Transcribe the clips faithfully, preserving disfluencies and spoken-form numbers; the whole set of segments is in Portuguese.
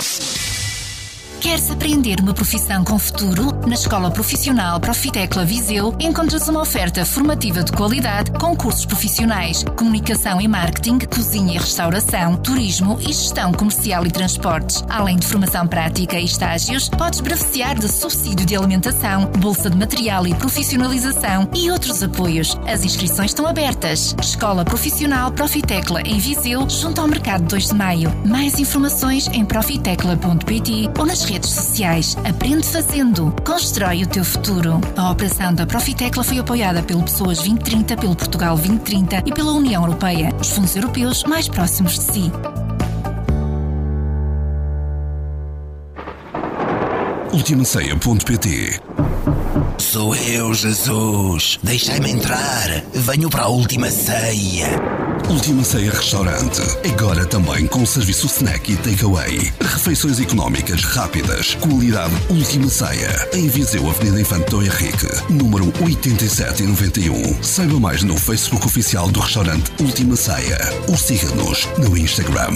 Queres aprender uma profissão com futuro? Na Escola Profissional Profitecla Viseu encontras uma oferta formativa de qualidade com cursos profissionais, comunicação e marketing, cozinha e restauração, turismo e gestão comercial e transportes. Além de formação prática e estágios, podes beneficiar de subsídio de alimentação, bolsa de material e profissionalização e outros apoios. As inscrições estão abertas. Escola Profissional Profitecla em Viseu, junto ao Mercado dois de Maio. Mais informações em profitecla ponto pt ou nas redes sociais. Aprende fazendo. Constrói o teu futuro. A operação da Profitecla foi apoiada pelo Pessoas vinte trinta, pelo Portugal vinte trinta e pela União Europeia, os fundos europeus mais próximos de si. Ultimaceia ponto pt. Sou eu, Jesus. Deixai-me entrar. Venho para a Última Ceia. Última Ceia Restaurante. Agora também com serviço snack e takeaway. Refeições económicas rápidas. Qualidade Última Ceia. Em Viseu, Avenida Infante Dom Henrique, número oitenta e sete e noventa e um. Saiba mais no Facebook oficial do restaurante Última Ceia. Ou siga-nos no Instagram.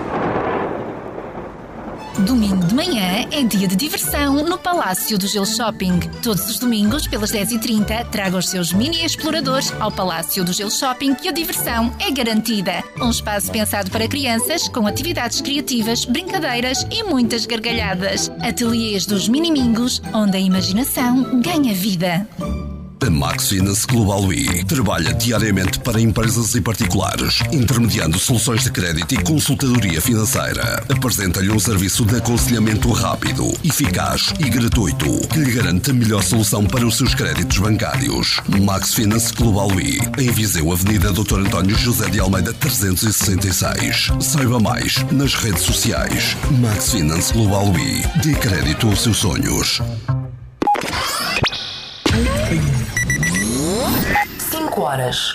Domingo de manhã é dia de diversão no Palácio do Gelo Shopping. Todos os domingos, pelas dez e trinta, traga os seus mini exploradores ao Palácio do Gelo Shopping e a diversão é garantida. Um espaço pensado para crianças, com atividades criativas, brincadeiras e muitas gargalhadas. Ateliês dos Minimingos, onde a imaginação ganha vida. A Max Finance Global I trabalha diariamente para empresas e particulares, intermediando soluções de crédito e consultadoria financeira. Apresenta-lhe um serviço de aconselhamento rápido, eficaz e gratuito, que lhe garante a melhor solução para os seus créditos bancários. Max Finance Global I, em Viseu, Avenida doutor António José de Almeida trezentos e sessenta e seis. Saiba mais nas redes sociais. Max Finance Global I. Dê crédito aos seus sonhos. cinco horas.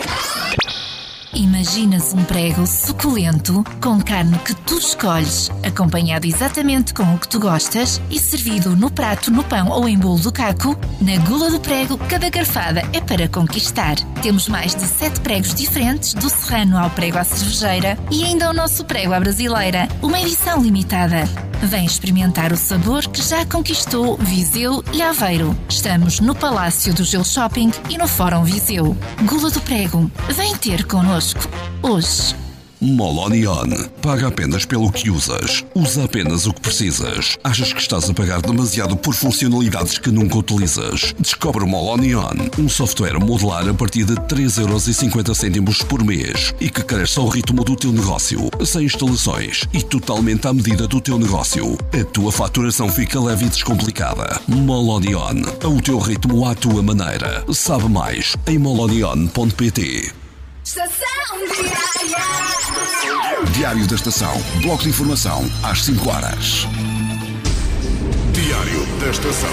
Imaginas um prego suculento com carne que tu escolhes, acompanhado exatamente com o que tu gostas e servido no prato, no pão ou em bolo do caco? Na Gula do Prego, cada garfada é para conquistar. Temos mais de sete pregos diferentes, do serrano ao prego à cervejeira e ainda o nosso prego à brasileira, uma edição limitada. Vem experimentar o sabor que já conquistou Viseu e Aveiro. Estamos no Palácio do Gelo Shopping e no Fórum Viseu. Gula do Prego, vem ter connosco hoje. Molonion. Paga apenas pelo que usas. Usa apenas o que precisas. Achas que estás a pagar demasiado por funcionalidades que nunca utilizas? Descobre o Molonion, um software modular a partir de três euros e cinquenta cêntimos por mês e que cresce ao ritmo do teu negócio, sem instalações e totalmente à medida do teu negócio. A tua faturação fica leve e descomplicada. Molonion. Ao teu ritmo, à tua maneira. Sabe mais em molonion ponto pt. Estação Diária. Diário da Estação. Bloco de informação às cinco horas. Diário da Estação.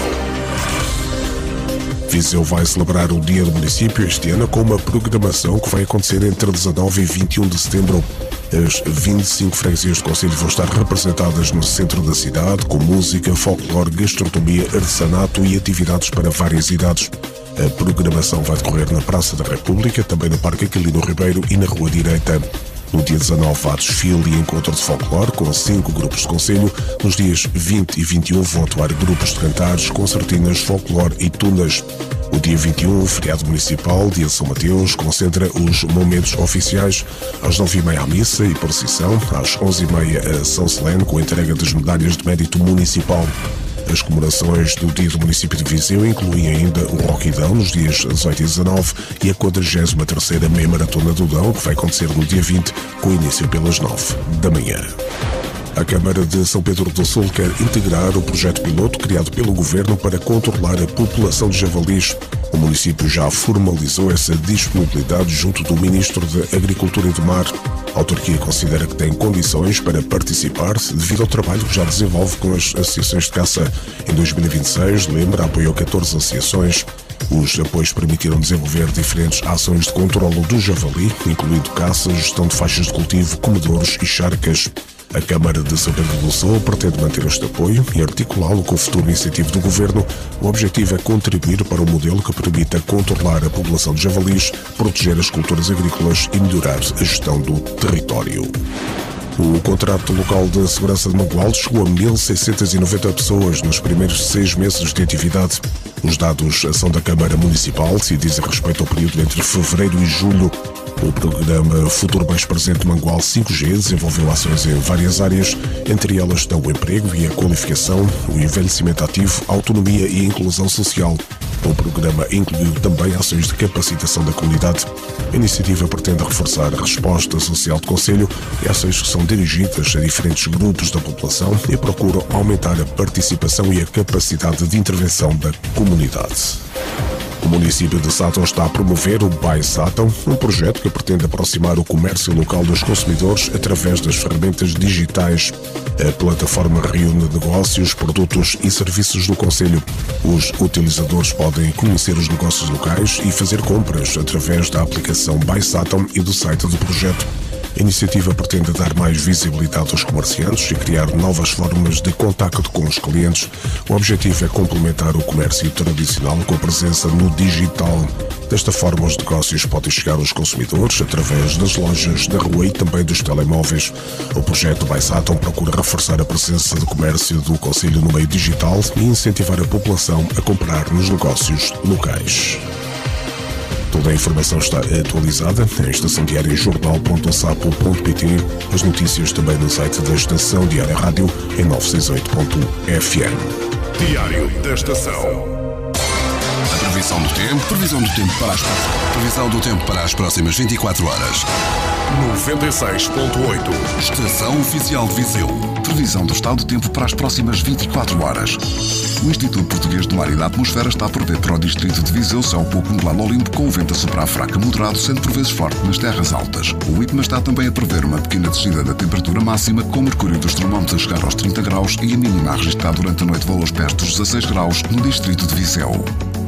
Viseu vai celebrar o Dia do Município este ano com uma programação que vai acontecer entre dezanove e vinte e um de setembro. As vinte e cinco freguesias do concelho vão estar representadas no centro da cidade, com música, folclore, gastronomia, artesanato e atividades para várias idades. A programação vai decorrer na Praça da República, também no Parque Aquilino Ribeiro e na Rua Direita. No dia dezanove há desfile e encontro de folclore com cinco grupos de concelho. Nos dias vinte e vinte e um vão atuar grupos de cantares, concertinas, folclore e tunas. O dia vinte e um, feriado municipal, dia de São Mateus, concentra os momentos oficiais. Às nove e meia a missa e procissão, às onze e meia a São Solene com a entrega das medalhas de mérito municipal. As comemorações do Dia do Município de Viseu incluem ainda o Roquidão nos dias dezoito e dezanove e a quadragésima terceira Meia Maratona do Dão, que vai acontecer no dia vinte, com início pelas nove da manhã. A Câmara de São Pedro do Sul quer integrar o projeto piloto criado pelo Governo para controlar a população de javalis. O município já formalizou essa disponibilidade junto do Ministro da Agricultura e do Mar. A autarquia considera que tem condições para participar devido ao trabalho que já desenvolve com as associações de caça. Em dois mil e vinte e seis, lembra, apoiou catorze associações. Os apoios permitiram desenvolver diferentes ações de controlo do javali, incluindo caça, gestão de faixas de cultivo, comedouros e charcas. A Câmara de São Pedro do Sul pretende manter este apoio e articulá-lo com o futuro incentivo do Governo. O objetivo é contribuir para um modelo que permita controlar a população de javalis, proteger as culturas agrícolas e melhorar a gestão do território. O contrato local de segurança de Mangualde chegou a mil seiscentas e noventa pessoas nos primeiros seis meses de atividade. Os dados são da Câmara Municipal e dizem respeito ao período entre fevereiro e julho. O programa Futuro Mais Presente Mangualde cinco G desenvolveu ações em várias áreas, entre elas estão o emprego e a qualificação, o envelhecimento ativo, a autonomia e a inclusão social. O programa incluiu também ações de capacitação da comunidade. A iniciativa pretende reforçar a resposta social do Concelho e ações que são dirigidas a diferentes grupos da população e procuram aumentar a participação e a capacidade de intervenção da comunidade. O município de Sátão está a promover o Buy Sátão, um projeto que pretende aproximar o comércio local dos consumidores através das ferramentas digitais. A plataforma reúne negócios, produtos e serviços do concelho. Os utilizadores podem conhecer os negócios locais e fazer compras através da aplicação Buy Sátão e do site do projeto. A iniciativa pretende dar mais visibilidade aos comerciantes e criar novas formas de contacto com os clientes. O objetivo é complementar o comércio tradicional com a presença no digital. Desta forma, os negócios podem chegar aos consumidores através das lojas da rua e também dos telemóveis. O projeto Buy Sátão procura reforçar a presença do comércio do concelho no meio digital e incentivar a população a comprar nos negócios locais. Toda a informação está atualizada em estação diária jornal ponto sapo ponto pt. As notícias também no site da Estação Diária Rádio em novecentos e sessenta e oito ponto f m. Diário da Estação. A previsão do tempo, previsão do tempo para as previsão do tempo para as próximas vinte e quatro horas. noventa e seis ponto oito. Estação Oficial de Viseu. Previsão do estado do tempo para as próximas vinte e quatro horas. O Instituto Português do Mar e da Atmosfera está a prever para o distrito de Viseu céu pouco nublado ao limpo, com o vento a soprar fraco a moderado, sendo por vezes forte nas terras altas. O IPMA está também a prever uma pequena descida da temperatura máxima, com o mercúrio dos termómetros a chegar aos trinta graus e a mínima a registrar durante a noite valores perto dos dezasseis graus no distrito de Viseu.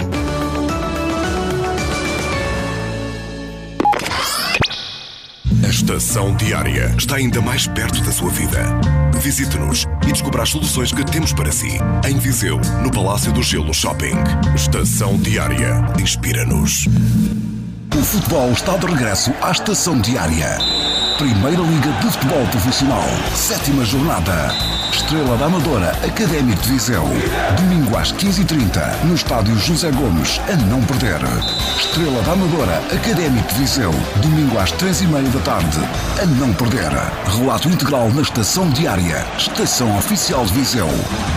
A Estação Diária está ainda mais perto da sua vida. Visite-nos e descubra as soluções que temos para si. Em Viseu, no Palácio do Gelo Shopping. Estação Diária. Inspira-nos. O futebol está de regresso à Estação Diária. Primeira Liga de Futebol Profissional. Sétima jornada. Estrela da Amadora, Académico de Viseu. Domingo às quinze e trinta, no estádio José Gomes, a não perder. Estrela da Amadora, Académico de Viseu. Domingo às três e meia da tarde, a não perder. Relato integral na Estação Diária. Estação Oficial de Viseu.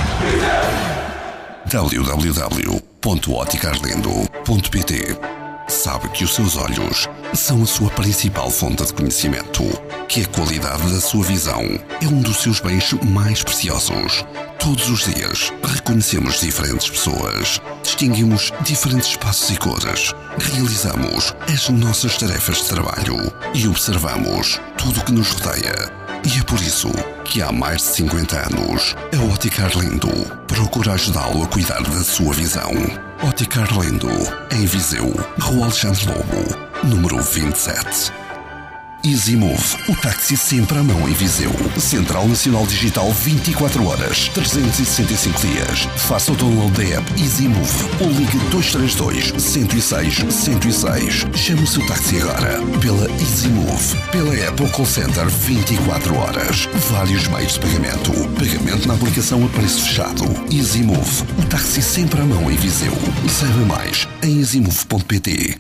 w w w ponto ótica arlindo ponto p t. Sabe que os seus olhos são a sua principal fonte de conhecimento, que a qualidade da sua visão é um dos seus bens mais preciosos. Todos os dias reconhecemos diferentes pessoas, distinguimos diferentes espaços e cores, realizamos as nossas tarefas de trabalho e observamos tudo o que nos rodeia. E é por isso que há mais de cinquenta anos a Ótica Arlindo procura ajudá-lo a cuidar da sua visão. Ótica Arlindo, em Viseu, Rua Alexandre Lobo, número vinte e sete. EasyMove, o táxi sempre à mão em Viseu. Central Nacional Digital vinte e quatro horas, trezentos e sessenta e cinco dias. Faça o download da app EasyMove ou ligue dois três dois, um zero seis, um zero seis. Chame o seu táxi agora pela EasyMove, pela app ou call center vinte e quatro horas. Vários meios de pagamento. Pagamento na aplicação a preço fechado. EasyMove, o táxi sempre à mão em Viseu. Saiba mais em easymove ponto p t.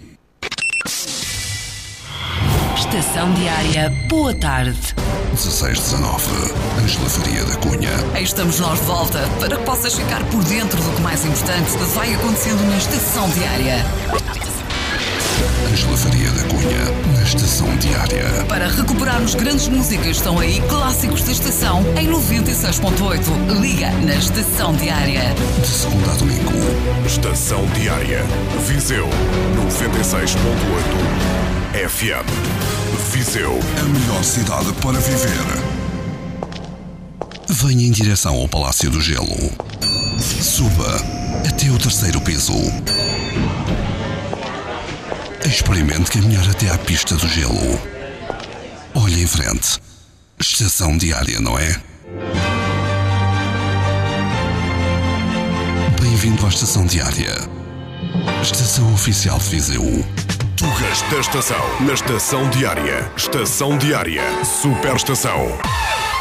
Estação Diária, boa tarde. dezasseis dezanove, Ângela Faria da Cunha. Aí estamos nós de volta para que possas ficar por dentro do que mais importante vai acontecendo na Estação Diária. Ângela Faria da Cunha, na Estação Diária. Para recuperarmos grandes músicas, estão aí clássicos da estação em noventa e seis ponto oito. Liga na Estação Diária. De segunda a domingo. Estação Diária. Viseu, noventa e seis ponto oito F M. Viseu. A melhor cidade para viver. Venha em direção ao Palácio do Gelo. Suba até o terceiro piso. Experimente caminhar até à pista do gelo. Olhe em frente. Estação Diária, não é? Bem-vindo à Estação Diária. Estação Oficial de Viseu. Tugas da Estação. Na Estação Diária. Estação Diária. Superestação.